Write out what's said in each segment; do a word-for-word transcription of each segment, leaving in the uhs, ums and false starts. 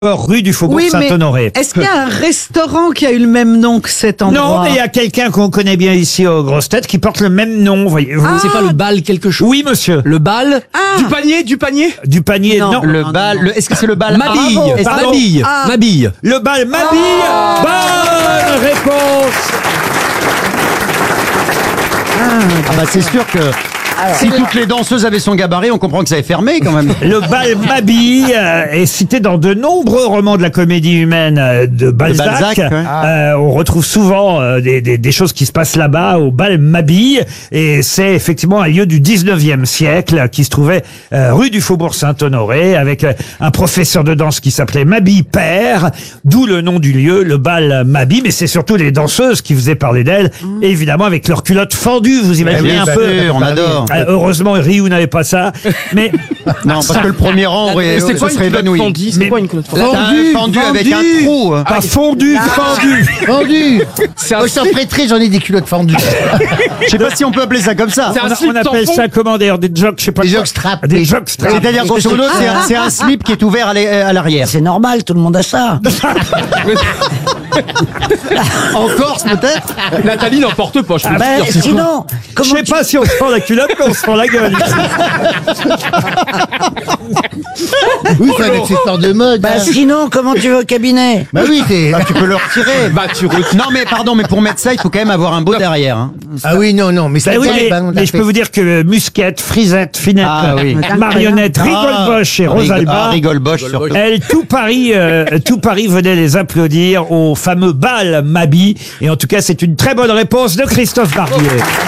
rue du Faubourg Oui, mais Saint-Honoré. est-ce qu'il y a un restaurant qui a eu le même nom que cet endroit? Non, mais il y a quelqu'un qu'on connaît bien ici aux Grosses Têtes qui porte le même nom, voyez-vous. Ah. C'est pas le bal quelque chose? Oui, monsieur. Le bal? Ah. Du panier, du panier? Du panier, non. Non. Le bal, le- est-ce que c'est le bal Mabille. arabe Est-ce- Pardon. Mabille. Ah. Mabille. Le bal Mabille. Bonne réponse. Ah bah c'est sûr que si toutes les danseuses avaient son gabarit, on comprend que ça est fermé quand même. Le bal Mabille euh, est cité dans de nombreux romans de la comédie humaine euh, de Balzac. Balzac, ouais. Euh, on retrouve souvent euh, des, des, des choses qui se passent là-bas au bal Mabille, et c'est effectivement un lieu du dix-neuvième siècle qui se trouvait euh, rue du Faubourg Saint-Honoré, avec euh, un professeur de danse qui s'appelait Mabille Père, d'où le nom du lieu, le bal Mabille. Mais c'est surtout les danseuses qui faisaient parler d'elles, et évidemment avec leurs culottes fendues, vous imaginez Eh oui, un bah peu. oui, on adore. Euh, heureusement, Ryu n'avait pas ça, mais Non, parce que le premier rang aurait, C'est se quoi une serait culotte évanoui. fondue? Mais- C'est quoi une culotte fondue? Fendu, fendu avec un trou. pas fondu, fendu. Fendu. C'est un Moi, je suis en prêterie, j'en ai des culottes fendues. Je sais pas si on peut appeler ça comme ça. C'est un On, a- slip on appelle tampon. ça comment d'ailleurs, des jocks, je sais pas Des quoi. jockstraps. Des oui. jockstraps. C'est-à-dire grosso modo, c'est un, c'est un slip qui est ouvert à l'e- à l'arrière. C'est normal, tout le monde a ça. En Corse peut-être. Nathalie n'en porte pas, je peux Ben, te dire. sinon, Je comment sais tu... pas si on se prend la culotte, mais on se prend la gueule. Oui, c'est un accessoire de mode. Bah, hein. sinon, comment tu vas au cabinet? Bah oui, t'es. Bah, tu peux le retirer. Bah, tu re- Non mais pardon, mais pour mettre ça, il faut quand même avoir un beau derrière. hein. Ah oui, non, non, mais ça Ben oui, tient les mais, ballons mais je peux vous dire que Musquette, Frisette, Finette, Ah oui. Marionnette, Ah, Rigolboche et Rig- Rosalba, Ah, Rigolboche surtout. elles, tout Paris, euh, tout Paris venait les applaudir au fameux bal Mabille. Et en tout cas, c'est une très bonne réponse de Christophe Barbier.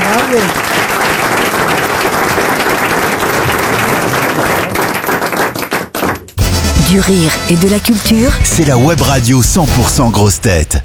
Du rire et de la culture. C'est la web radio cent pour cent grosses têtes.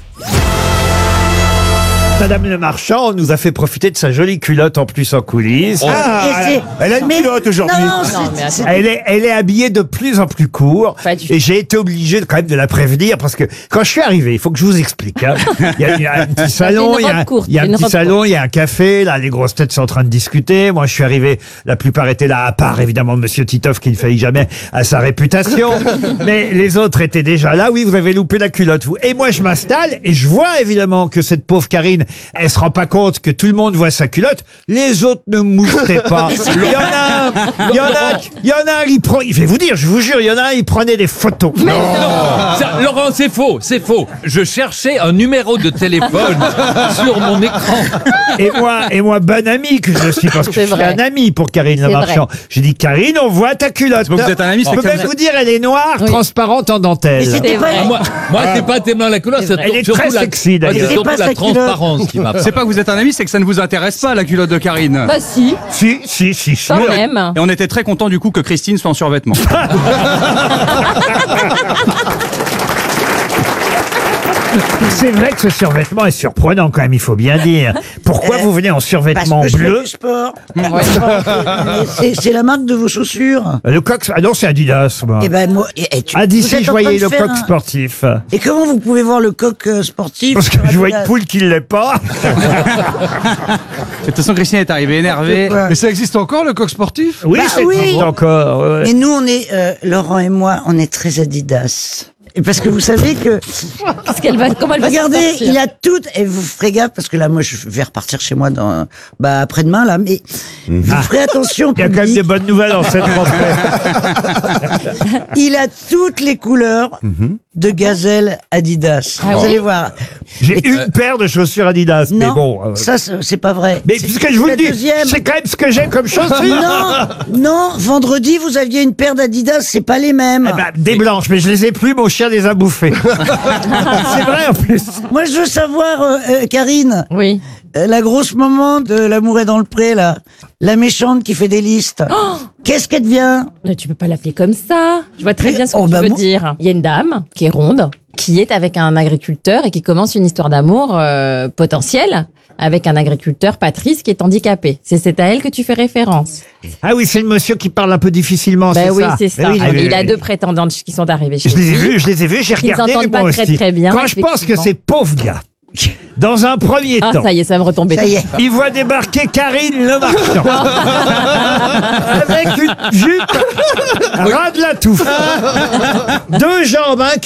Madame Le Marchand nous a fait profiter de sa jolie culotte en plus en coulisses. Ah, c'est- Elle a une mais- culotte aujourd'hui. Non, c'est- c'est- Elle est, elle est habillée de plus en plus court. Pas du tout. Et j'ai été obligé de, quand même de la prévenir parce que quand je suis arrivé, il faut que je vous explique. hein. Il, y a, il y a un petit salon, une il y a, robe un- courte, il y a un une petit robe salon, il y a un café. Là, les grosses têtes sont en train de discuter. Moi, je suis arrivé, la plupart étaient là, à part évidemment Monsieur Titoff qui ne faillit jamais à sa réputation. Mais les autres étaient déjà là. Oui, vous avez loupé la culotte, vous. Et moi, je m'installe et je vois évidemment que cette pauvre Karine, elle se rend pas compte que tout le monde voit sa culotte. Les autres ne moustaient pas. Il y en a un, il y en a, il y en a un, il prend, je vais vous dire, je vous jure, il y en a un, il prenait des photos. Ça, Laurent, c'est faux, c'est faux. Je cherchais un numéro de téléphone sur mon écran. Et moi, et moi, bon ami que je suis, parce que je C'est suis vrai. un ami pour Karine Le C'est Marchand. J'ai dit, Karine, on voit ta culotte. C'est pas que vous êtes un ami, c'est Je peux que même vous êtes- vous dire, elle est noire, Oui. transparente en dentelle. C'est vrai. Moi, moi c'est pas tellement la couleur, c'est Elle est surtout très la, sexy, moi, d'ailleurs. c'est surtout C'est pas la sa culotte. transparence qui m'a. C'est pas que vous êtes un ami, c'est que ça ne vous intéresse pas, la culotte de Karine. Bah si, Si, si, si, si. quand même. Et on était très content du coup que Christine soit en survêtement. C'est vrai que ce survêtement est surprenant quand même, il faut bien dire. Pourquoi Euh, vous venez en Parce survêtement que je fais bleu? du sport. C'est c'est la marque de vos chaussures. Le coq, ah non, c'est Adidas, moi. Eh ben moi, et, et tu, Ah, vous d'ici, êtes je en train voyais de le faire coq un- sportif. Et comment vous pouvez voir le coq euh, sportif Parce que sur je vois une Adidas? poule qui ne l'est pas. De toute façon, Christine est arrivée énervée. Ouais. Mais ça existe encore, le coq sportif? Oui, Bah c'est oui. existe encore. ouais. Et nous, on est, euh, Laurent et moi, on est très Adidas. Et parce que vous savez que, Parce qu'elle va, comment elle va regardez, s'en sortir il a tout, et vous ferez gaffe, parce que là, moi, je vais repartir chez moi dans, bah, après-demain, là, mais vous ferez attention, Il y a quand même public. des bonnes nouvelles en cette rentrée. Il a toutes les couleurs de gazelle Adidas. Ah vous oui. allez voir. J'ai une paire de chaussures Adidas, mais Non, bon. euh, ça, c'est c'est pas vrai. mais C'est- puisque je vous la le dis, deuxième. c'est quand même ce que j'ai comme chaussures. Non, non, vendredi, vous aviez une paire d'Adidas, c'est pas les mêmes. Eh ben, des blanches, mais je les ai plus, mon chien les a bouffées. C'est vrai en plus. Moi, je veux savoir, euh, euh, Karine, Oui. euh, la grosse maman de L'amour est dans le pré, là, la méchante qui fait des listes. Qu'est-ce qu'elle devient? Mais tu peux pas l'appeler comme ça. Je vois très bien ce que Oh, tu bah, veux moi- dire. Il y a une dame qui est ronde, qui est avec un agriculteur et qui commence une histoire d'amour euh, potentielle avec un agriculteur, Patrice, qui est handicapé. C'est c'est à elle que tu fais référence. Ah oui, c'est le monsieur qui parle un peu difficilement, Ben c'est oui, ça. c'est ça. Ben oui, Et oui, il a oui. deux prétendantes qui sont arrivées chez Je les ai lui. vus, je les ai vus, j'ai Qui ne regardé s'entendent pas moi très, aussi. très bien, Quand je pense que effectivement. ces pauvres gars, dans un premier Ah, temps, ça y est, ça va me retomber. Ça y est. ils voient débarquer Karine Le Marchand avec une jupe ras de la touffe, deux jambes, un